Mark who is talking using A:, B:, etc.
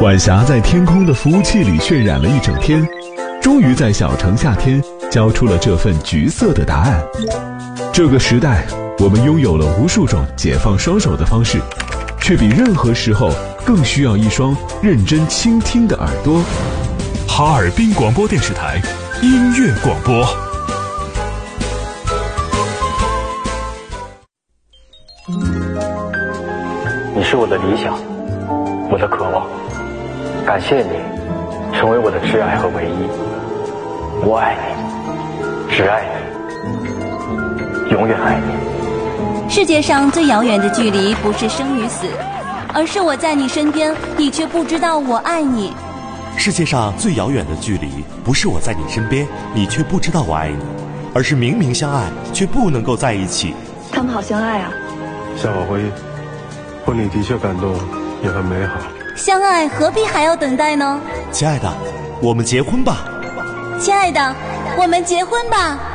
A: 晚霞在天空的服务器里渲染了一整天，终于在小城夏天交出了这份橘色的答案。这个时代，我们拥有了无数种解放双手的方式，却比任何时候更需要一双认真倾听的耳朵。
B: 哈尔滨广播电视台音乐广播。
C: 你是我的理想，我的渴望，感谢你成为我的挚爱和唯一。我爱你，只爱你，永远爱你。
D: 世界上最遥远的距离不是生与死，而是我在你身边，你却不知道我爱你。
E: 世界上最遥远的距离不是我在你身边，你却不知道我爱你，而是明明相爱却不能够在一起。
F: 他们好相爱啊。
G: 夏宝辉，婚礼的确感动，也很美好。
D: 相爱何必还要等待呢？
E: 亲爱的，我们结婚吧。
D: 亲爱的，我们结婚吧。